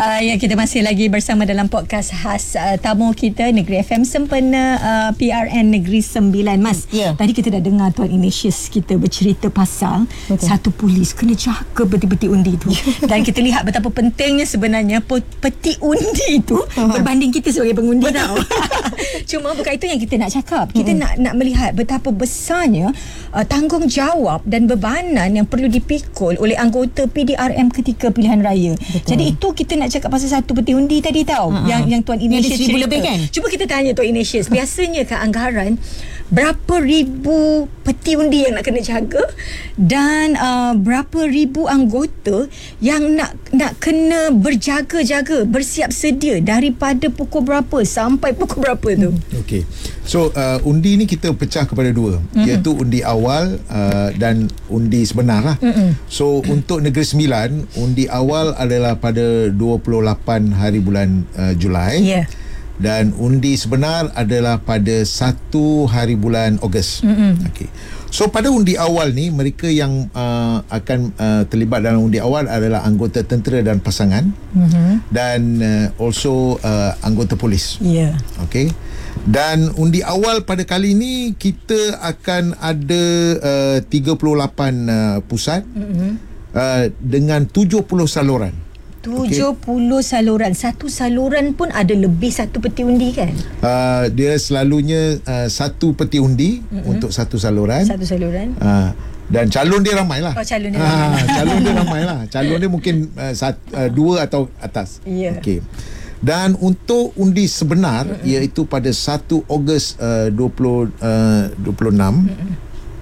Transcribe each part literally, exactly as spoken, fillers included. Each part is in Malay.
Uh, ya, kita masih lagi bersama dalam podcast khas uh, tamu kita Negeri F M sempena uh, P R N Negeri Sembilan. Mas, yeah. tadi kita dah dengar Tuan Ignatius kita bercerita pasal Betul. satu polis kena jaga peti-peti undi tu. Dan kita lihat betapa pentingnya sebenarnya peti undi itu berbanding kita sebagai pengundi tau. Cuma bukan itu yang kita nak cakap. Kita hmm. nak nak melihat betapa besarnya uh, tanggungjawab dan bebanan yang perlu dipikul oleh anggota P D R M ketika pilihan raya. Betul. Jadi itu kita nak cakap pasal satu peti undi tadi tau. Uh-huh. Yang yang Tuan Ignatius cerita. Lebih, kan? Cuba kita tanya Tuan Ignatius, biasanya kan anggaran berapa ribu peti undi yang nak kena jaga dan uh, berapa ribu anggota yang nak nak kena berjaga-jaga, bersiap sedia daripada pukul berapa sampai pukul berapa tu? Okey. So uh, undi ni kita pecah kepada dua, mm-hmm. iaitu undi awal uh, dan undi sebenar lah. Mm-hmm. So untuk Negeri Sembilan, undi awal adalah pada dua puluh lapan hari bulan uh, Julai. Yeah. Dan undi sebenar adalah pada satu hari bulan Ogos. Mm-hmm. Okey. So pada undi awal ni, mereka yang uh, akan uh, terlibat dalam undi awal adalah anggota tentera dan pasangan, mm-hmm. dan uh, also uh, anggota polis. Ya. Yeah. Okey. Dan undi awal pada kali ini kita akan ada uh, tiga puluh lapan uh, pusat, mm-hmm. uh, dengan tujuh puluh saluran. tujuh puluh okay. saluran. Satu saluran pun ada lebih satu peti undi kan? Uh, dia selalunya uh, satu peti undi, mm-hmm. untuk satu saluran. Satu saluran. Uh, dan calon dia ramai lah. Oh, calon dia ramai. Uh, calon dia ramai lah. Calon dia mungkin uh, sat, uh, dua atau atas. Ya. Yeah. Okey. Dan untuk undi sebenar, mm-hmm. iaitu pada satu Ogos uh, dua puluh enam, mm-hmm.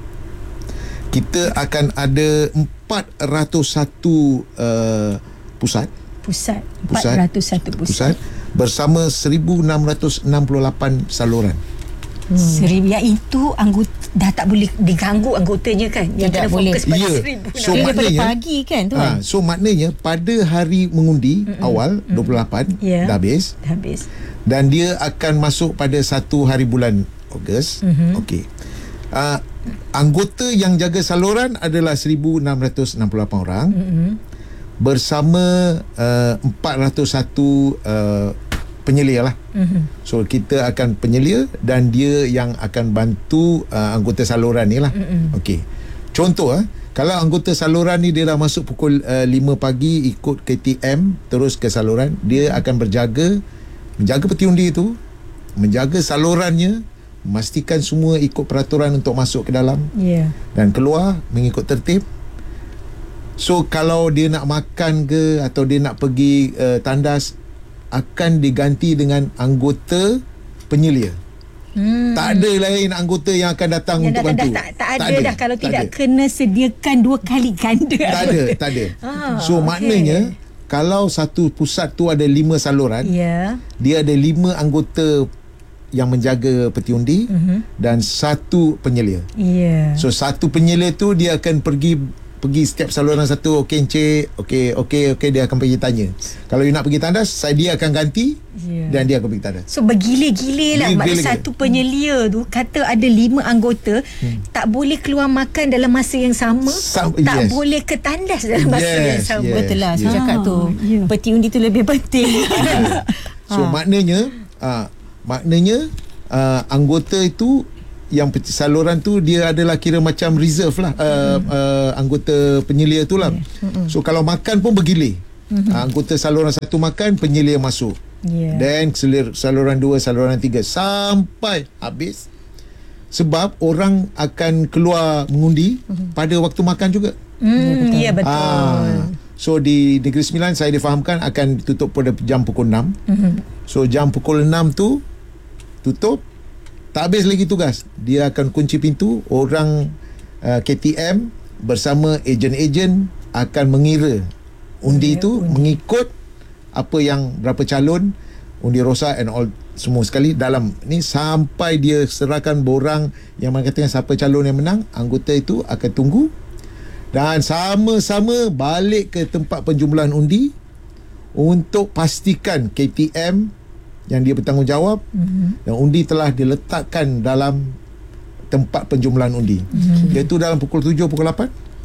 kita akan ada empat ratus satu uh, pusat. Pusat. empat ratus satu pusat. Pusat bersama seribu enam ratus enam puluh lapan saluran. Hmm. Seribu, yang itu anggota dah tak boleh diganggu anggotanya kan? Yang tidak kena boleh. Fokus pada yeah. seribu. So maknanya pagi kan tu. Ha, so maknanya pada hari mengundi, mm-mm, awal mm-mm. dua puluh lapan, yeah. dah habis. Dah habis. Dan dia akan masuk pada satu hari bulan Ogos. Mm-hmm. Okey. Uh, anggota yang jaga saluran adalah seribu enam ratus enam puluh lapan orang. Mm-hmm. Bersama uh, empat ratus satu uh, penyelia lah. Mm-hmm. So kita akan penyelia dan dia yang akan bantu uh, anggota saluran ni lah. Mm-hmm. Okey. Contoh ah, kalau anggota saluran ni dia dah masuk pukul uh, lima pagi ikut K T M terus ke saluran, dia akan berjaga, menjaga peti undi tu, menjaga salurannya, memastikan semua ikut peraturan untuk masuk ke dalam. Yeah. Dan keluar mengikut tertib. So kalau dia nak makan ke atau dia nak pergi uh, tandas, akan diganti dengan anggota penyelia. Hmm. Tak ada lain anggota yang akan datang yang untuk dah, bantu. Dah, tak, tak, tak ada, ada dah kalau tak tidak ada. Kena sediakan dua kali ganda. Tak ada, tak ada. Ah, so okay. Maknanya kalau satu pusat tu ada lima saluran, yeah. dia ada lima anggota yang menjaga peti undi, uh-huh. dan satu penyelia. Yeah. So satu penyelia tu dia akan pergi pergi setiap saluran satu. Okey encik, okey okey okey dia akan pergi tanya. Kalau you nak pergi tandas, saya dia akan ganti, yeah. dan dia akan pergi tandas. So bergila-gila lah. Maksudnya satu penyelia tu kata ada lima anggota, hmm. tak boleh keluar makan dalam masa yang sama, Sam, tak yes. boleh ke tandas dalam masa yes, yang sama. Yes, betul lah. Saya yes. cakap tu, yeah. peti undi tu lebih penting. Yeah. So ha. maknanya uh, maknanya uh, anggota itu yang saluran tu dia adalah kira macam reserve lah, uh, mm-hmm. uh, anggota penyelia tu lah. Yeah. Mm-hmm. So kalau makan pun bergilir. Mm-hmm. Uh, anggota saluran satu makan, penyelia masuk. Yeah. Dan saluran dua, saluran tiga sampai habis. Sebab orang akan keluar mengundi mm-hmm. pada waktu makan juga. Mm, ya betul. Uh, so di Negeri Sembilan saya difahamkan akan tutup pada jam pukul enam. Mm-hmm. So jam pukul enam tu tutup. Tak habis lagi tugas, dia akan kunci pintu. Orang uh, K T M bersama ejen-ejen akan mengira undi yeah, tu undi. Mengikut apa yang berapa calon, undi rosak and all semua sekali dalam ni sampai dia serahkan borang yang mengatakan siapa calon yang menang. Anggota itu akan tunggu dan sama-sama balik ke tempat penjumlahan undi untuk pastikan K T M yang dia bertanggungjawab, mm-hmm. dan undi telah diletakkan dalam tempat penjumlahan undi, mm-hmm. iaitu dalam pukul tujuh, pukul lapan.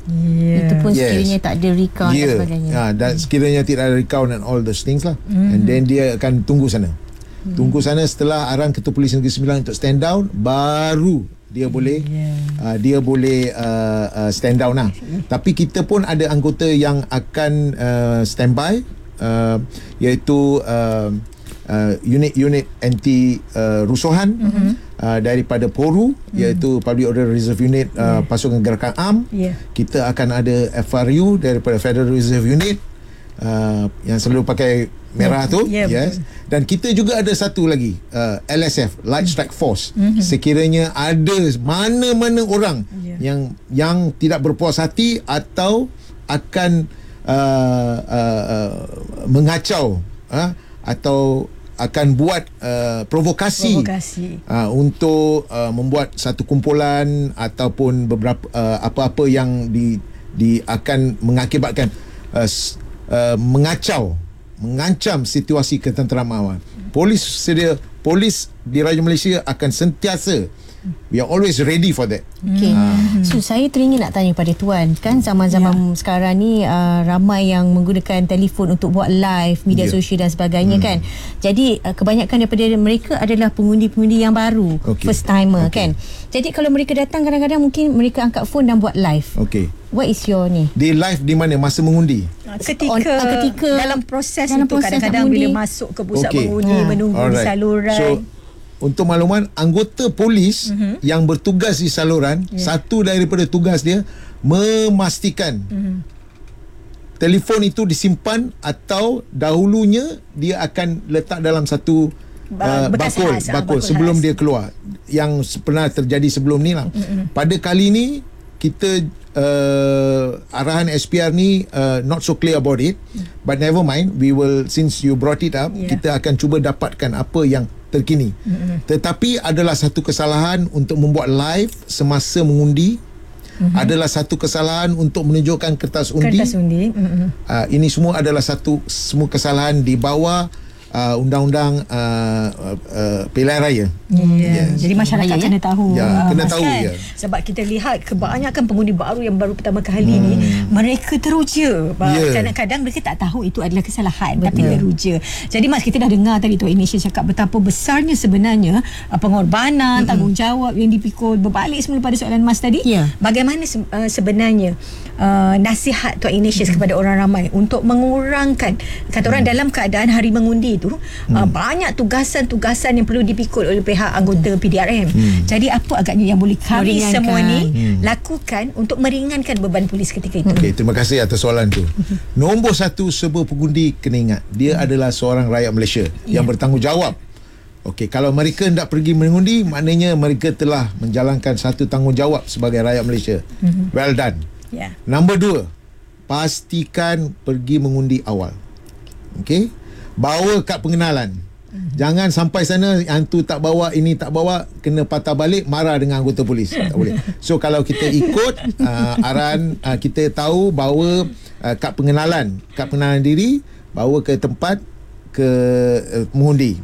Yeah. Itu pun Yes. sekiranya tak ada recount Dia, dan sebagainya. ha, dan sekiranya tidak ada recount and all those things lah. Mm-hmm. And then dia akan tunggu sana. Mm-hmm. Tunggu sana setelah arahan Ketua Polis Negeri Sembilan untuk stand down, baru dia boleh yeah. uh, dia boleh uh, uh, stand down lah. Mm-hmm. Tapi kita pun ada anggota yang akan uh, standby, uh, iaitu uh, uh, unit-unit anti uh, rusuhan. Mm-hmm. Uh, daripada P O R U, hmm. iaitu Public Order Reserve Unit, uh, yeah. Pasukan Gerakan A M. Yeah. Kita akan ada F R U daripada Federal Reserve Unit, uh, yang selalu pakai merah yeah. tu. Yeah, yes. Betul. Dan kita juga ada satu lagi, uh, L S F, Light Strike Force. Mm-hmm. Sekiranya ada mana-mana orang yeah. yang yang tidak berpuas hati atau akan uh, uh, uh, mengacau uh, atau akan buat uh, provokasi, provokasi. Uh, untuk uh, membuat satu kumpulan ataupun beberapa uh, apa-apa yang di, di akan mengakibatkan uh, uh, mengacau, mengancam situasi ketenteraman. Polis sedia, polis di Raja Malaysia akan sentiasa, we are always ready for that. Okay. Hmm. So saya teringin nak tanya pada Tuan, kan zaman-zaman yeah. sekarang ni uh, ramai yang menggunakan telefon untuk buat live, media yeah. sosial dan sebagainya, hmm. kan. Jadi uh, kebanyakan daripada mereka adalah pengundi-pengundi yang baru, okay. first timer, okay. kan. Jadi kalau mereka datang, kadang-kadang mungkin mereka angkat phone dan buat live. Okay. What is your ni? Di live di mana? Masa mengundi? Ketika, On, uh, ketika dalam proses dalam itu, proses kadang-kadang mengundi. bila masuk ke pusat Okay. mengundi, ha. menunggu Alright. di saluran. So, untuk makluman, anggota polis uh-huh. yang bertugas di saluran, yeah. satu daripada tugas dia memastikan uh-huh. telefon itu disimpan atau dahulunya dia akan letak dalam satu uh, bakul, khas, bakul bakul sebelum khas. dia keluar. Yang pernah terjadi sebelum ni lah. Uh-huh. Pada kali ni kita uh, arahan S P R ni uh, not so clear about it, but never mind, we will, since you brought it up, yeah. kita akan cuba dapatkan apa yang terkini. Mm-hmm. Tetapi adalah satu kesalahan untuk membuat live semasa mengundi. Mm-hmm. Adalah satu kesalahan untuk menunjukkan kertas undi. Kertas undi. Mm-hmm. Uh, ini semua adalah satu semua kesalahan di bawah uh, undang-undang uh, uh, pilihan raya. Yeah. Yes. Jadi masyarakat ya? kena tahu. Ya, uh, kena Mas, tahu kan? ya. Sebab kita lihat kebanyakan pengundi baru yang baru pertama kali hmm. ni, mereka teruja. Yeah. Kadang-kadang mereka tak tahu itu adalah kesalahan. Betul. Tapi teruja. Jadi Mas, kita dah dengar tadi Tuan Inisha cakap betapa besarnya sebenarnya uh, pengorbanan, hmm. tanggungjawab yang dipikul. Berbalik semula pada soalan Mas tadi. Yeah. Bagaimana se- uh, sebenarnya uh, nasihat Tuan Inisha hmm. kepada orang ramai untuk mengurangkan, kata orang hmm. dalam keadaan hari mengundi itu, hmm. uh, banyak tugasan-tugasan yang perlu dipikul oleh pihak anggota P D R M. Hmm. Jadi apa agaknya yang boleh kami meringankan. semua ni hmm. lakukan untuk meringankan beban polis ketika itu? Okey, terima kasih atas soalan tu. Nombor satu, sebuah pengundi kena ingat, dia hmm. adalah seorang rakyat Malaysia yeah. yang bertanggungjawab. Okey, kalau mereka hendak pergi mengundi, maknanya mereka telah menjalankan satu tanggungjawab sebagai rakyat Malaysia. Hmm. Well done. Yeah. Nombor dua, pastikan pergi mengundi awal. Okey, bawa kad pengenalan. Jangan sampai sana yang tu tak bawa, ini tak bawa, kena patah balik, marah dengan anggota polis. Tak boleh. So kalau kita ikut uh, arahan, uh, kita tahu bawa uh, kad pengenalan, kad pengenalan diri, bawa ke tempat ke uh, mengundi.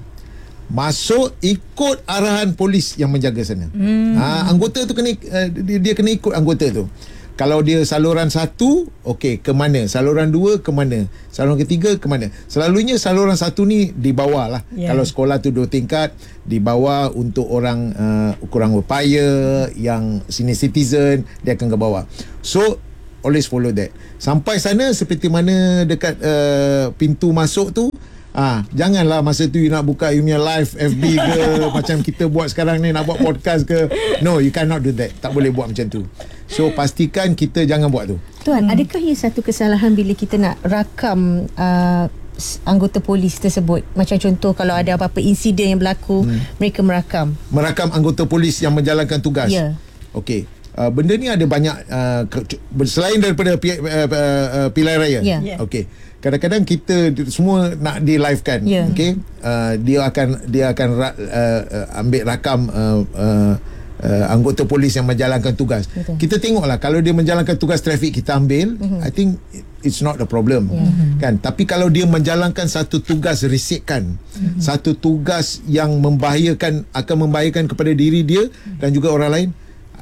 Masuk, ikut arahan polis yang menjaga sana. Hmm. Uh, anggota tu kena uh, dia, dia kena ikut anggota tu. Kalau dia saluran satu, okey, ke mana? Saluran dua, ke mana? Saluran ketiga, ke mana? Selalunya saluran satu ni di bawah lah. Yeah. Kalau sekolah tu dua tingkat, di bawah untuk orang uh, kurang berupaya, yang senior citizen, dia akan ke bawah. So, always follow that. Sampai sana, seperti mana dekat uh, pintu masuk tu, Ah, janganlah masa tu you nak buka you punya live F B ke macam kita buat sekarang ni, nak buat podcast ke. No, you cannot do that. Tak boleh buat macam tu. So pastikan kita jangan buat tu. Tuan, hmm. adakah ia satu kesalahan bila kita nak rakam uh, anggota polis tersebut? Macam contoh kalau ada apa-apa insiden yang berlaku, hmm. mereka merakam. Merakam anggota polis yang menjalankan tugas. Ya. Okey. Uh, benda ni ada banyak uh, ke- selain daripada pi- uh, uh, pilihan raya. Yeah. Yeah. Okey. Kadang-kadang kita semua nak di livekan. Yeah. Okey. Uh, dia akan dia akan ra- uh, uh, ambil rakam uh, uh, uh, anggota polis yang menjalankan tugas. Betul. Kita tengoklah kalau dia menjalankan tugas trafik, kita ambil. Mm-hmm. I think it's not a problem. Yeah. Kan? Tapi kalau dia menjalankan satu tugas risikan, mm-hmm. satu tugas yang membahayakan, akan membahayakan kepada diri dia mm-hmm. dan juga orang lain,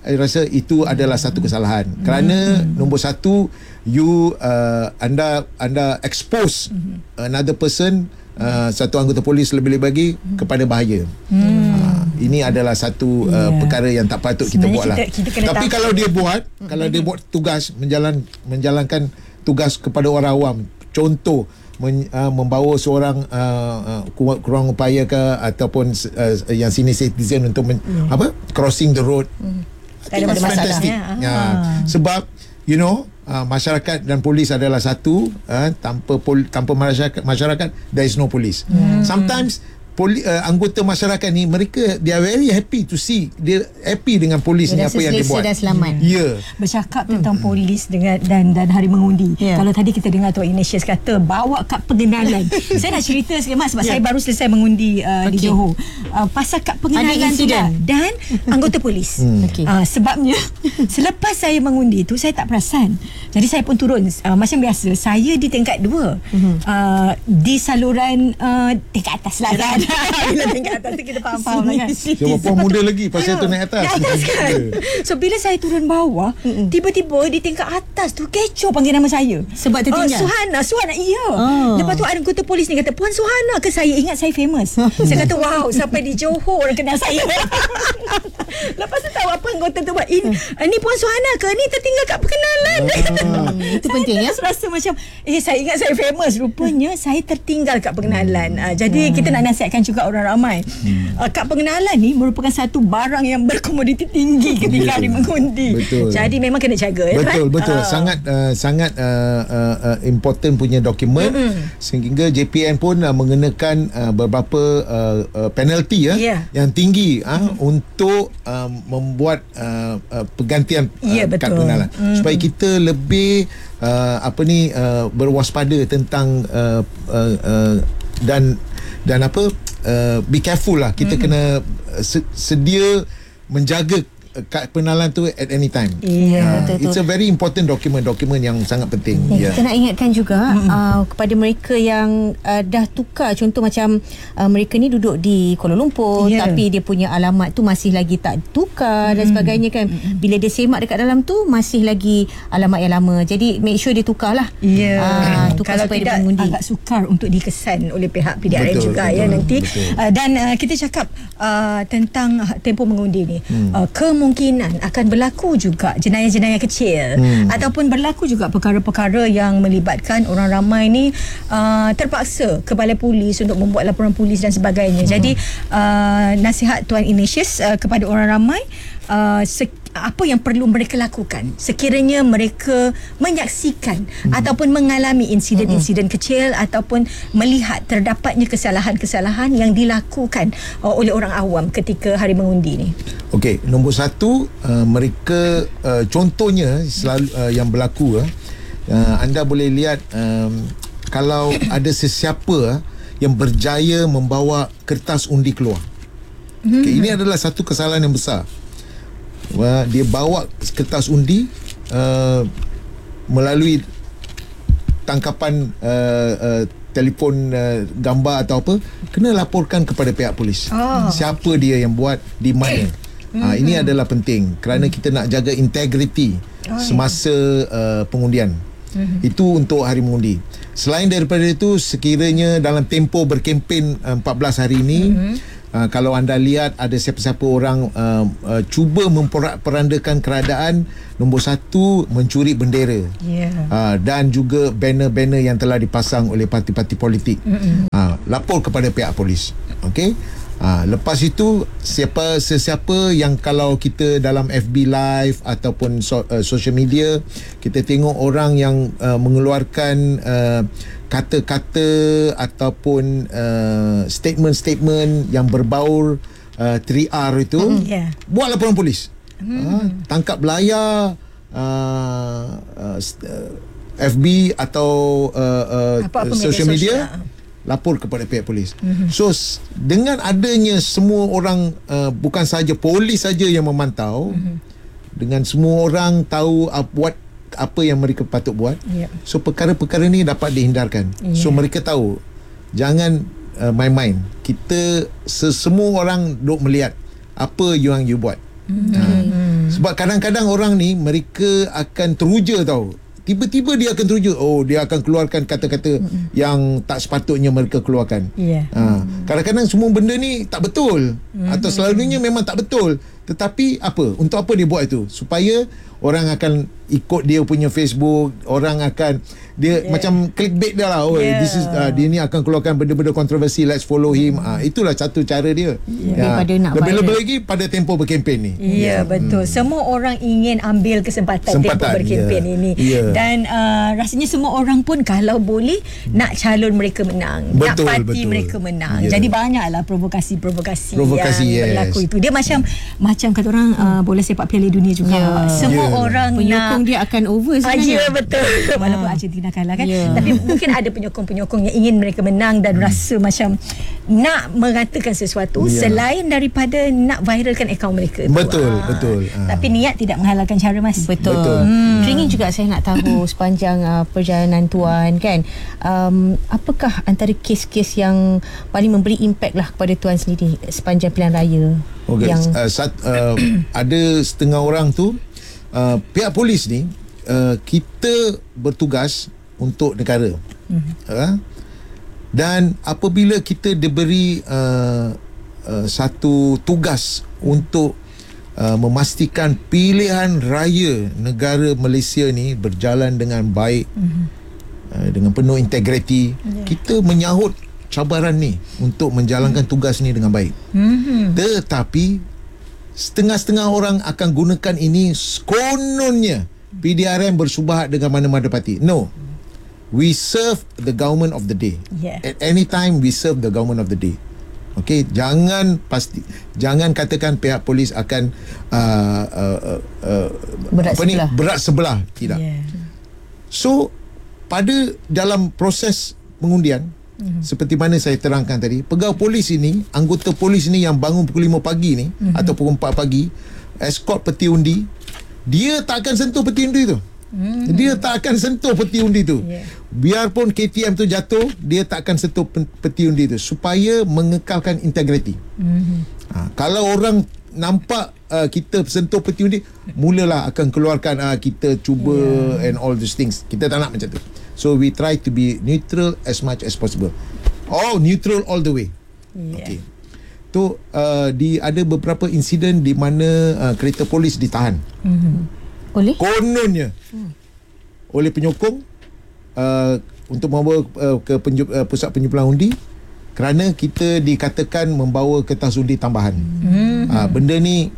I rasa itu adalah satu kesalahan. Kerana hmm. nombor satu, you uh, anda anda expose hmm. another person, uh, satu anggota polis lebih-lebih lagi hmm. kepada bahaya. Hmm. Uh, ini adalah satu uh, yeah. perkara yang tak patut kita buat lah. Tapi tahu. kalau dia buat, hmm. kalau dia buat tugas menjalan menjalankan tugas kepada orang awam, contoh Men, uh, membawa seorang uh, uh, kurang upaya ke ataupun uh, yang senior citizen untuk men, hmm. apa crossing the road, hmm. tak ada masalah ya. Ya. Sebab you know uh, masyarakat dan polis adalah satu, uh, tanpa pol, tanpa masyarakat masyarakat there is no police. Hmm. Sometimes Poli, uh, anggota masyarakat ni, mereka they are very happy to see, dia happy dengan polis ni apa yang dia buat. Dan selamat. Ya. Yeah. Bercakap tentang hmm. polis dengan dan dan hari mengundi. Yeah. Kalau tadi kita dengar Tuan Ignatius kata bawa kad pengenalan. Saya nak cerita sikit Mak, sebab yeah. saya baru selesai mengundi uh, okay. di Johor. Uh, pasal kad pengenalan tu lah. Dan anggota polis. Hmm. Okay. Uh, sebabnya selepas saya mengundi tu saya tak perasan. Jadi saya pun turun uh, macam biasa. Saya di tingkat dua. Hmm. Uh, di saluran uh, tingkat atas lah kan. Bila tingkat atas tu kita faham-faham lah kan. Siapa puan muda lagi pasal tu naik atas. Naik atas kan. So bila saya turun bawah, mm-mm. tiba-tiba di tingkat atas tu kecoh panggil nama saya. Sebab tertinggal. Oh, Suhana, Suhana iya. Oh. Lepas tu anggota polis ni kata, "Puan Suhana ke?" Saya ingat saya famous. Saya kata, "Wow, sampai di Johor orang kenal saya." Lepas tu tahu apa anggota tu buat, "Ini ni Puan Suhana ke? Ni tertinggal kat perkenalan." Oh. Itu penting ya. Saya rasa macam eh saya ingat saya famous, rupanya saya tertinggal kat perkenalan. Uh, jadi hmm. kita nak nasihatkan juga orang ramai. Hmm. Uh, kad pengenalan ni merupakan satu barang yang berkomoditi tinggi ketika hari mengundi. Betul. Jadi memang kena jaga. Betul, right? betul. Uh. Sangat uh, sangat uh, uh, uh, important punya dokumen. Mm-hmm. Sehingga J P N pun uh, mengenakan uh, beberapa uh, uh, penalti uh, yeah. yang tinggi uh, mm-hmm. untuk uh, membuat uh, uh, pergantian uh, yeah, kad pengenalan. Mm-hmm. Supaya kita lebih uh, apa ni uh, berwaspada tentang uh, uh, uh, dan dan apa uh, be careful lah, kita mm-hmm. kena sedia menjaga kad pengenalan tu at any time. Yeah, uh, it's a very important document, dokumen yang sangat penting. Yeah. Kita nak ingatkan juga mm-hmm. uh, kepada mereka yang uh, dah tukar, contoh macam uh, mereka ni duduk di Kuala Lumpur yeah. tapi dia punya alamat tu masih lagi tak tukar mm-hmm. dan sebagainya kan. Mm-hmm. Bila dia semak dekat dalam tu masih lagi alamat yang lama. Jadi make sure dia tukar lah. Yeah. Uh, tukar kalau supaya tidak dia mengundi. Agak sukar untuk dikesan oleh pihak P D R M betul, juga betul, ya nanti. Uh, dan uh, kita cakap uh, tentang tempoh mengundi ni. Hmm. Uh, kemungkinan akan berlaku juga jenayah-jenayah kecil hmm. ataupun berlaku juga perkara-perkara yang melibatkan orang ramai ni uh, terpaksa ke balai polis untuk membuat laporan polis dan sebagainya. Hmm. Jadi uh, nasihat Tuan Ignatius uh, kepada orang ramai, uh, se- apa yang perlu mereka lakukan sekiranya mereka menyaksikan hmm. ataupun mengalami insiden-insiden hmm. kecil ataupun melihat terdapatnya kesalahan-kesalahan yang dilakukan uh, oleh orang awam ketika hari mengundi ni. Okey, nombor satu, uh, mereka uh, contohnya selalu uh, yang berlaku uh, uh, anda boleh lihat um, kalau ada sesiapa uh, yang berjaya membawa kertas undi keluar. Hmm. Okay, ini adalah satu kesalahan yang besar. Uh, dia bawa kertas undi uh, melalui tangkapan uh, uh, telefon uh, gambar atau apa, kena laporkan kepada pihak polis. Oh. Siapa dia yang buat, di mana. Mm-hmm. Uh, ini adalah penting kerana mm-hmm. kita nak jaga integriti oh, semasa uh, pengundian. Mm-hmm. Itu untuk hari mengundi. Selain daripada itu, sekiranya dalam tempoh berkempen uh, empat belas hari ini, mm-hmm. Uh, kalau anda lihat ada siapa-siapa orang uh, uh, cuba memperandakan keadaan, nombor satu, mencuri bendera yeah. uh, dan juga banner-banner yang telah dipasang oleh parti-parti politik. Mm-hmm. uh, lapor kepada pihak polis. Okey. Uh, lepas itu, siapa sesiapa yang kalau kita dalam F B Live ataupun so, uh, social media, kita tengok orang yang uh, mengeluarkan uh, kata-kata ataupun uh, statement-statement yang berbaur uh, three R itu, mm, yeah. buat laporan polis. Mm. Uh, tangkap belayar uh, uh, F B atau uh, uh, social media, media lapor kepada pihak polis. Mm-hmm. So dengan adanya semua orang, uh, bukan saja polis saja yang memantau, mm-hmm. dengan semua orang tahu uh, buat apa yang mereka patut buat. Yeah. So perkara-perkara ni dapat dihindarkan. Yeah. So mereka tahu, jangan uh, main-main. Kita semua orang duk melihat apa yang you buat. Mm-hmm. Uh, Sebab kadang-kadang orang ni mereka akan teruja tau. Tiba-tiba dia akan teruja. Oh, dia akan keluarkan kata-kata mm-hmm. yang tak sepatutnya mereka keluarkan. Yeah. Ha, kadang-kadang semua benda ni tak betul. Mm-hmm. Atau selalunya memang tak betul. Tetapi apa? Untuk apa dia buat itu? Supaya orang akan ikut dia punya Facebook, orang akan dia yeah. macam clickbait dia lah. Oh, yeah. this is uh, dia ni akan keluarkan benda-benda kontroversi, let's follow him. Ah, uh, itulah satu cara dia. Yeah. Ya. Nak lebih-lebih lagi pada tempoh berkempen ni. Ya, yeah, yeah. betul. Hmm. Semua orang ingin ambil kesempatan, Sempatan, tempoh berkempen yeah. ini. Yeah. Dan uh, rasanya semua orang pun kalau boleh nak calon mereka menang, betul, nak parti betul. mereka menang. Yeah. Jadi banyaklah provokasi-provokasi Provokasi, yang yes. berlaku itu. Dia macam macam kata orang uh, bola sepak Piala Dunia juga. Yeah. Semua yeah. orang penyokong nak dia akan over sebenarnya. Ya, betul. Walaupun Argentina kalah kan. Yeah. Tapi mungkin ada penyokong-penyokong yang ingin mereka menang dan hmm. rasa macam nak mengatakan sesuatu yeah. selain daripada nak viralkan akaun mereka. Betul, ha. betul. Ha. Tapi niat tidak menghalalkan cara, Mas. Betul. betul. Hmm. Teringin juga saya nak tahu sepanjang uh, perjalanan tuan kan, um, apakah antara kes-kes yang paling memberi impak lah kepada tuan sendiri sepanjang pilihan raya? Okay. Yang Uh, sat, uh, ada setengah orang tu uh, pihak polis ni uh, kita bertugas untuk negara. Mm-hmm. Uh, dan apabila kita diberi uh, uh, satu tugas untuk uh, memastikan pilihan raya negara Malaysia ni berjalan dengan baik, mm-hmm. uh, dengan penuh integriti, yeah. kita menyahut cabaran ni untuk menjalankan mm-hmm. tugas ni dengan baik. Mm-hmm. Tetapi setengah-setengah orang akan gunakan ini kononnya P D R M bersubahat dengan mana-mana parti. No. We serve the government of the day. Yeah. At any time we serve the government of the day. Okay, jangan pasti jangan katakan pihak polis akan uh, uh, uh, uh, berat apa sebelah. Ni, berat sebelah. Tidak. Yeah. So pada dalam proses pengundian, mm-hmm. seperti mana saya terangkan tadi, pegawai polis ini, anggota polis ini yang bangun pukul lima pagi ni, mm-hmm. atau pukul empat pagi, escort peti undi, dia tak akan sentuh peti undi tu. Mm-hmm. Dia tak akan sentuh peti undi tu. Yeah. Biarpun K T M tu jatuh, dia tak akan sentuh peti undi tu supaya mengekalkan integriti. Mm-hmm. Ha, kalau orang nampak uh, kita sentuh peti undi, mulalah akan keluarkan uh, kita cuba yeah. and all these things. Kita tak nak macam tu. So we try to be neutral as much as possible. Oh, neutral all the way. Yeah. Okay. Tu uh, di ada beberapa insiden di mana uh, kereta polis ditahan. Mm-hmm. Oleh? Kononnya hmm. oleh penyokong uh, untuk membawa uh, ke penjup, uh, pusat penjumlahan undi kerana kita dikatakan membawa kertas undi tambahan. Hmm. Uh, benda ni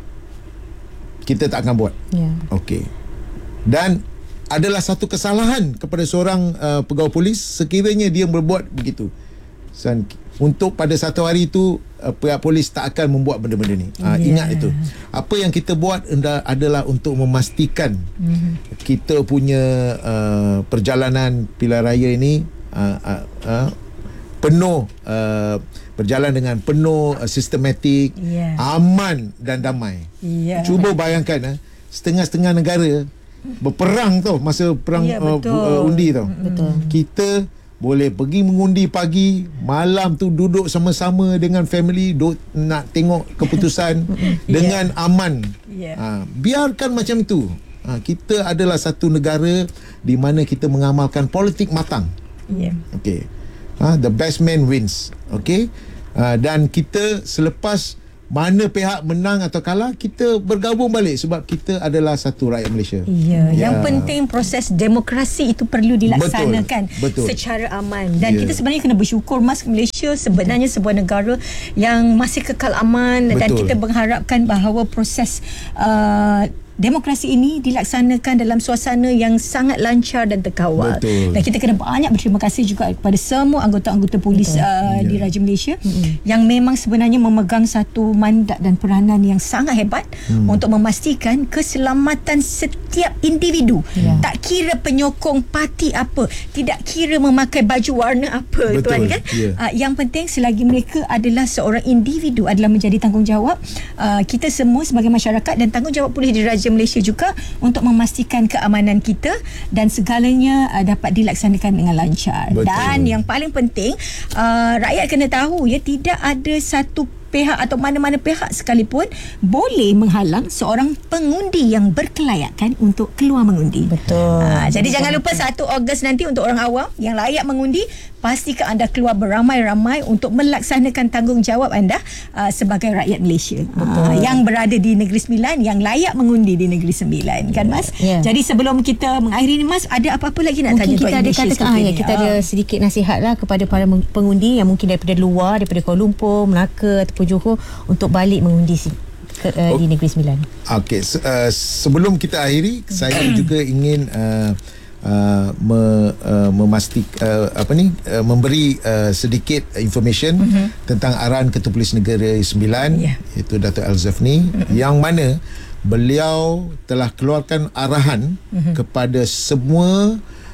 kita tak akan buat. Yeah. Okey. Dan adalah satu kesalahan kepada seorang uh, pegawai polis sekiranya dia berbuat begitu. Dan untuk pada satu hari itu uh, pihak polis tak akan membuat benda-benda ni. Uh, yeah. Ingat itu. Apa yang kita buat adalah untuk memastikan mm-hmm. kita punya uh, perjalanan pilihan raya ini uh, uh, uh, penuh uh, berjalan dengan penuh uh, sistematik, yeah. aman dan damai. Yeah. Cuba bayangkan uh, setengah-setengah negara berperang tau masa perang yeah, uh, uh, undi tau. Betul. Kita boleh pergi mengundi pagi, malam tu duduk sama-sama dengan family, duk, nak tengok keputusan dengan yeah. aman. Yeah. Ha, biarkan macam tu. Ha, kita adalah satu negara di mana kita mengamalkan politik matang. Yeah. Okay. Ha, the best man wins. Okay. Ha, dan kita selepas mana pihak menang atau kalah, kita bergabung balik sebab kita adalah satu rakyat Malaysia. Ya, ya. Yang penting proses demokrasi itu perlu dilaksanakan betul, betul. secara aman. Dan ya. kita sebenarnya kena bersyukur, Mas, Malaysia sebenarnya sebuah negara yang masih kekal aman. Betul. Dan kita mengharapkan bahawa proses uh, demokrasi ini dilaksanakan dalam suasana yang sangat lancar dan terkawal. Betul. Dan kita kena banyak berterima kasih juga kepada semua anggota-anggota polis uh, yeah. di Raja Malaysia mm-hmm. yang memang sebenarnya memegang satu mandat dan peranan yang sangat hebat mm. untuk memastikan keselamatan setiap individu. Yeah. Tak kira penyokong parti apa, tidak kira memakai baju warna apa. Betul. Tuan kan. Yeah. Uh, yang penting selagi mereka adalah seorang individu adalah menjadi tanggungjawab uh, kita semua sebagai masyarakat dan tanggungjawab polis di Raja Malaysia juga untuk memastikan keamanan kita dan segalanya uh, dapat dilaksanakan dengan lancar. Betul. Dan yang paling penting uh, rakyat kena tahu ya, tidak ada satu pihak atau mana-mana pihak sekalipun boleh menghalang seorang pengundi yang berkelayakan untuk keluar mengundi. Betul. Ha, jadi jangan lupa satu Ogos nanti untuk orang awam yang layak mengundi, pastikan anda keluar beramai-ramai untuk melaksanakan tanggungjawab anda uh, sebagai rakyat Malaysia. Uh, yang berada di Negeri Sembilan, yang layak mengundi di Negeri Sembilan, kan Mas? Yeah. Jadi sebelum kita mengakhiri ni Mas, ada apa-apa lagi nak mungkin tanya kita ada kata ah, ya, kita ah. ada sedikit nasihat lah kepada para pengundi yang mungkin daripada luar, daripada Kuala Lumpur, Melaka ataupun Johor untuk balik mengundi si, ke, uh, oh. di Negeri Sembilan. Okey, se- uh, sebelum kita akhiri, saya juga ingin uh, uh, me, uh, memastik uh, apa ni uh, memberi uh, sedikit information uh-huh. tentang arahan Ketua Polis Negara Sembilan, yeah. iaitu Dato' Al-Zafni, uh-huh. yang mana beliau telah keluarkan arahan uh-huh. kepada semua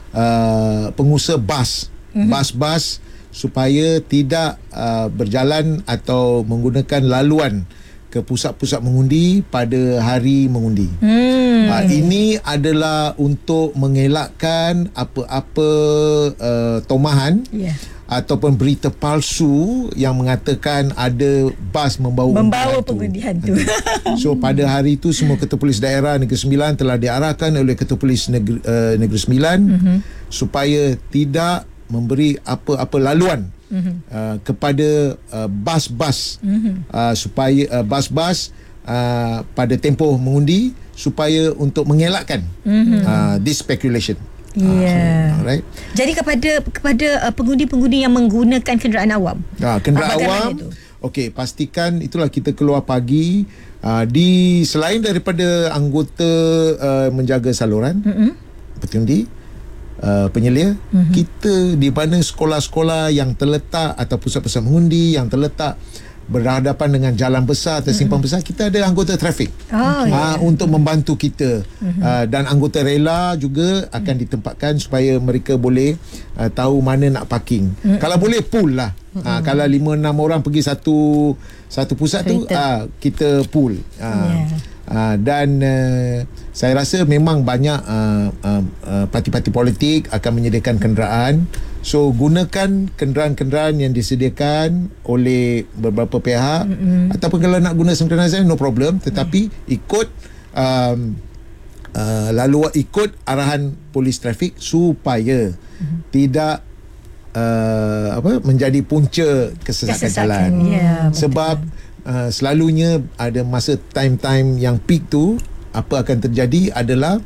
uh, pengusaha bas, uh-huh. bas-bas supaya tidak uh, berjalan atau menggunakan laluan ke pusat-pusat mengundi pada hari mengundi. Hmm. Uh, ini adalah untuk mengelakkan apa-apa uh, tomahan yeah. ataupun berita palsu yang mengatakan ada bas membawa membawa pengundian tu. So pada hari itu semua Ketua Polis Daerah Negeri Sembilan telah diarahkan oleh Ketua Polis Negeri, uh, Negeri Sembilan mm-hmm. supaya tidak memberi apa-apa laluan mm-hmm. uh, kepada uh, bas-bas mm-hmm. uh, supaya uh, bas-bas uh, pada tempoh mengundi supaya untuk mengelakkan mm-hmm. uh, this speculation. Yeah. Uh, right. Jadi kepada kepada uh, pengundi-pengundi yang menggunakan kenderaan awam. Uh, kenderaan uh, awam. Okey, pastikan itulah kita keluar pagi uh, di selain daripada anggota uh, menjaga saluran mm-hmm. pengundi, Uh, penyelia, mm-hmm. kita di mana sekolah-sekolah yang terletak atau pusat-pusat mengundi yang terletak berhadapan dengan jalan besar atau simpang mm-hmm. besar, kita ada anggota trafik oh, uh, yeah. untuk membantu kita mm-hmm. uh, dan anggota rela juga akan mm-hmm. ditempatkan supaya mereka boleh uh, tahu mana nak parking. Mm-hmm. Kalau boleh pool lah. Mm-hmm. Uh, kalau lima enam orang pergi satu satu pusat Kereta. tu uh, kita pool. Uh, yeah. Uh, dan uh, saya rasa memang banyak uh, uh, uh, parti-parti politik akan menyediakan kenderaan. So gunakan kenderaan-kenderaan yang disediakan oleh beberapa pihak mm-hmm. ataupun kalau nak guna sinkronisasi no problem, tetapi mm. ikut um, uh, lalu ikut arahan polis trafik supaya mm-hmm. tidak uh, apa menjadi punca kesesakan, kesesakan jalan. Yeah, sebab Uh, selalunya ada masa time-time yang peak tu, apa akan terjadi adalah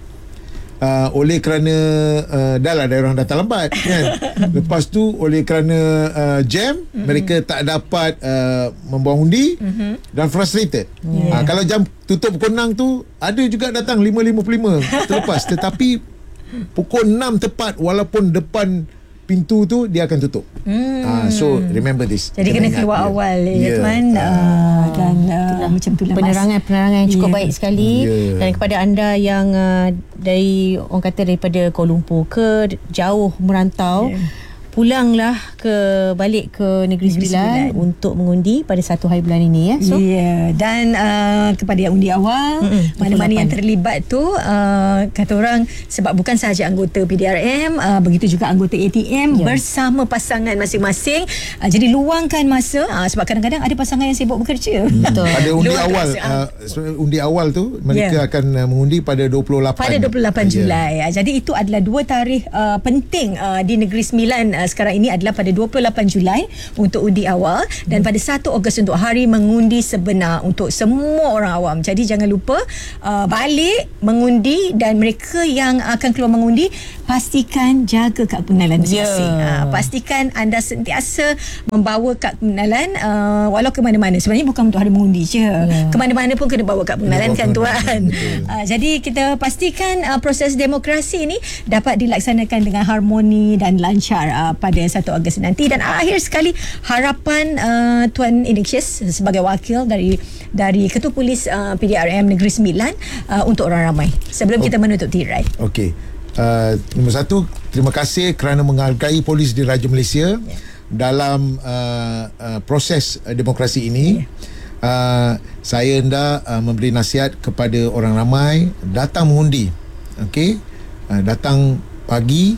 uh, oleh kerana uh, dah lah ada orang datang lambat kan. Lepas tu oleh kerana uh, jam mm-hmm. mereka tak dapat uh, membawa undi mm-hmm. dan frustrated. Yeah. Uh, kalau jam tutup pukul enam tu ada juga datang lima lima puluh lima terlepas, tetapi pukul enam tepat walaupun depan pintu tu dia akan tutup. Hmm. Uh, so remember this. Jadi kena, kena keluar dia. awal ya yeah. tuan uh, dan uh, macam tu lah penerangan penerangan yang cukup yeah. baik sekali yeah. dan kepada anda yang uh, dari orang kata daripada Kuala Lumpur ke jauh merantau yeah. pulanglah ke balik ke Negeri Sembilan untuk mengundi pada satu hari bulan ini ya. So ya yeah. dan uh, kepada yang undi awal mm-mm, mana-mana yang terlibat tu uh, kata orang sebab bukan sahaja anggota P D R M uh, begitu juga anggota A T M yeah. bersama pasangan masing-masing uh, jadi luangkan masa uh, sebab kadang-kadang ada pasangan yang sibuk bekerja. Betul. Pada undi luangkan awal uh, undi awal tu mereka yeah. akan uh, mengundi pada dua puluh lapan pada dua puluh lapan Julai. Yeah. Jadi itu adalah dua tarikh uh, penting uh, di Negeri Sembilan uh, sekarang ini adalah pada dua puluh lapan Julai untuk undi awal dan pada satu Ogos untuk hari mengundi sebenar untuk semua orang awam. Jadi jangan lupa uh, balik mengundi dan mereka yang akan keluar mengundi pastikan jaga kad pengenalan masing-masing. Yeah. Uh, pastikan anda sentiasa membawa kad pengenalan uh, walau ke mana-mana. Sebenarnya bukan untuk hari mengundi je. Yeah. Ke mana-mana pun kena bawa kad pengenalan kan tuan. Uh, jadi kita pastikan uh, proses demokrasi ini dapat dilaksanakan dengan harmoni dan lancar uh, pada satu Ogos nanti. Dan akhir sekali harapan uh, Tuan Ignatius sebagai wakil dari dari Ketua Polis uh, P D R M Negeri Sembilan uh, untuk orang ramai sebelum oh. kita menutup tirai. Okey. Uh, nombor satu, terima kasih kerana menghargai polis di Raja Malaysia yeah. dalam uh, uh, proses uh, demokrasi ini. Yeah. Uh, saya hendak uh, memberi nasihat kepada orang ramai datang mengundi. Okey. Uh, datang pagi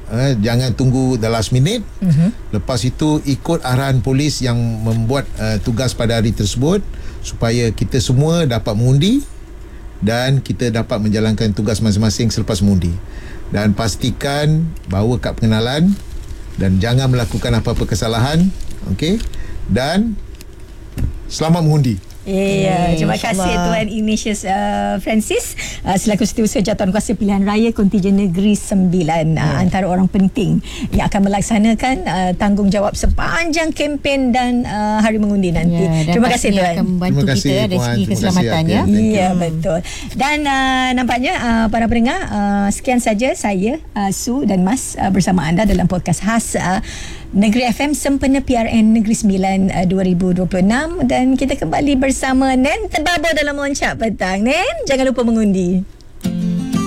uh, jangan tunggu the last minute. Uh-huh. Lepas itu ikut arahan polis yang membuat uh, tugas pada hari tersebut supaya kita semua dapat mengundi dan kita dapat menjalankan tugas masing-masing selepas mengundi. Dan pastikan bawa kad pengenalan dan jangan melakukan apa-apa kesalahan. Okey. Dan selamat mengundi. Ya, terima kasih Tuan Ignatius uh, Francis uh, selaku Setiausaha Jawatankuasa Pilihan Raya Kontijen Negeri Sembilan, uh, antara orang penting yang akan melaksanakan uh, tanggungjawab sepanjang kempen dan uh, hari mengundi nanti. Ya, terima kasih Tuan. Akan membantu terima kasih, kita dari Puan. segi Terima keselamatan kasih, ya. Ya, betul. Dan uh, nampaknya uh, para pendengar, uh, sekian saja saya uh, Su dan Mas uh, bersama anda dalam podcast khas uh, Negeri F M Sempena P R N Negeri Sembilan uh, dua ribu dua puluh enam, dan kita kembali bersama Nen Terbabur dalam Loncak Petang. Nen, jangan lupa mengundi.